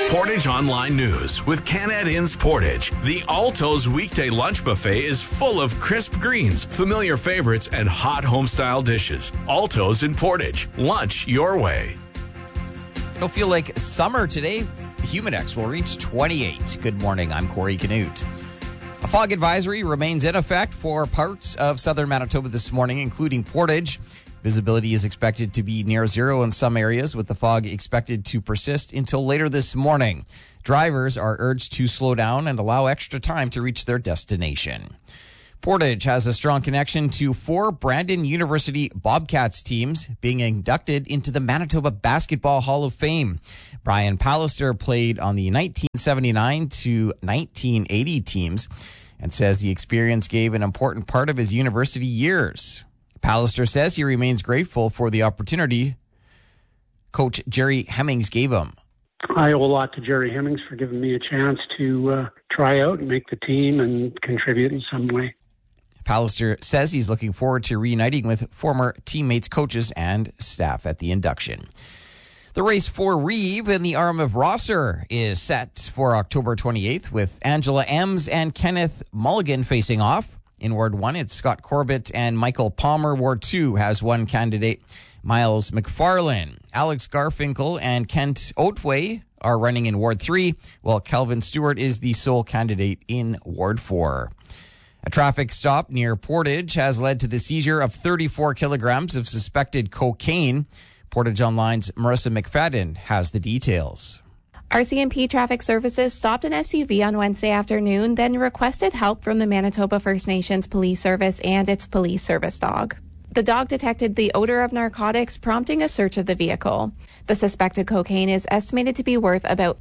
Portage Online News with Canad Inns Portage. The Alto's weekday lunch buffet is full of crisp greens, familiar favorites, and hot home-style dishes. Alto's in Portage. Lunch your way. It'll feel like summer today. Humidex will reach 28. Good morning. I'm Corey Canute. A fog advisory remains in effect for parts of southern Manitoba this morning, including Portage. Visibility is expected to be near zero in some areas, with the fog expected to persist until later this morning. Drivers are urged to slow down and allow extra time to reach their destination. Portage has a strong connection to 4 Brandon University Bobcats teams being inducted into the Manitoba Basketball Hall of Fame. Brian Pallister played on the 1979 to 1980 teams and says the experience gave an important part of his university years. Pallister says he remains grateful for the opportunity Coach Jerry Hemmings gave him. I owe a lot to Jerry Hemmings for giving me a chance to try out and make the team and contribute in some way. Pallister says he's looking forward to reuniting with former teammates, coaches, and staff at the induction. The race for Reeve in the Arm of Rosser is set for October 28th with Angela Ems and Kenneth Mulligan facing off. In Ward 1, it's Scott Corbett and Michael Palmer. Ward 2 has one candidate, Miles McFarlane. Alex Garfinkel and Kent Otway are running in Ward 3, while Calvin Stewart is the sole candidate in Ward 4. A traffic stop near Portage has led to the seizure of 34 kilograms of suspected cocaine. Portage Online's Marissa McFadden has the details. RCMP Traffic Services stopped an SUV on Wednesday afternoon, then requested help from the Manitoba First Nations Police Service and its police service dog. The dog detected the odor of narcotics, prompting a search of the vehicle. The suspected cocaine is estimated to be worth about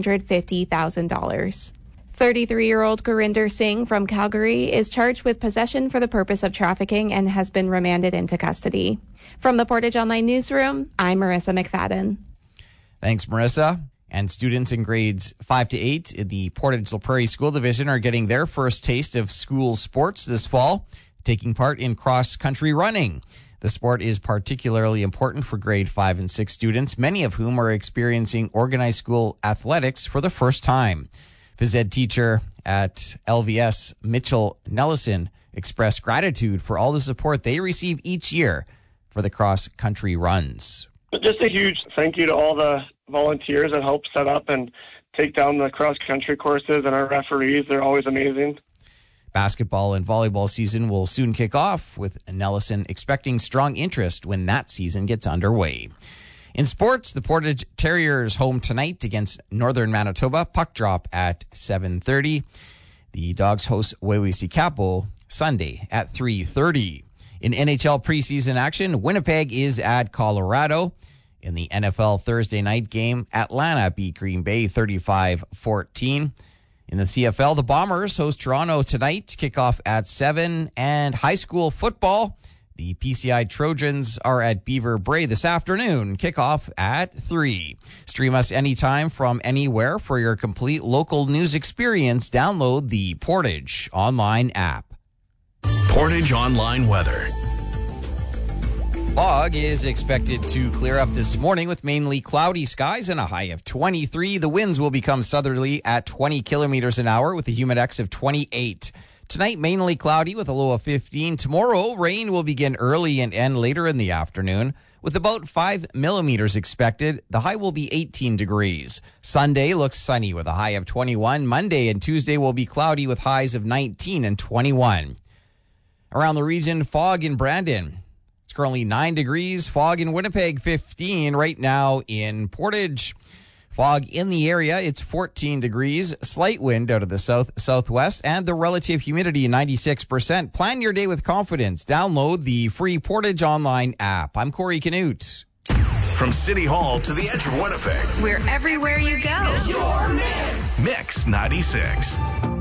$850,000. 33-year-old Gurinder Singh from Calgary is charged with possession for the purpose of trafficking and has been remanded into custody. From the Portage Online Newsroom, I'm Marissa McFadden. Thanks, Marissa. And students in grades 5 to 8 in the Portage La Prairie School Division are getting their first taste of school sports this fall, taking part in cross-country running. The sport is particularly important for grade 5 and 6 students, many of whom are experiencing organized school athletics for the first time. Phys ed teacher at LVS, Mitchell Nellison, expressed gratitude for all the support they receive each year for the cross-country runs. Just a huge thank you to all the volunteers that help set up and take down the cross-country courses, and our referees. They're always amazing. Basketball and volleyball season will soon kick off, with Nellison expecting strong interest when that season gets underway. In sports, the Portage Terriers home tonight against Northern Manitoba. Puck drop at 7:30. The Dogs host Wawasee-Capo Sunday at 3:30. In NHL preseason action, Winnipeg is at Colorado. In the NFL Thursday night game, Atlanta beat Green Bay 35-14. In the CFL, the Bombers host Toronto tonight, kickoff at 7. And high school football, the PCI Trojans are at Beaver Bray this afternoon, kickoff at 3. Stream us anytime from anywhere for your complete local news experience. Download the Portage Online app. Portage Online weather. Fog is expected to clear up this morning with mainly cloudy skies and a high of 23. The winds will become southerly at 20 kilometers an hour with a humidex of 28. Tonight, mainly cloudy with a low of 15. Tomorrow, rain will begin early and end later in the afternoon with about 5 millimeters expected. The high will be 18 degrees. Sunday looks sunny with a high of 21. Monday and Tuesday will be cloudy with highs of 19 and 21. Around the region, fog in Brandon. It's currently 9 degrees. Fog in Winnipeg, 15 right now in Portage. Fog in the area, it's 14 degrees. Slight wind out of the southwest, and the relative humidity 96%. Plan your day with confidence. Download the free Portage Online app. I'm Corey Canute. From City Hall to the edge of Winnipeg. We're everywhere you go. Mix 96.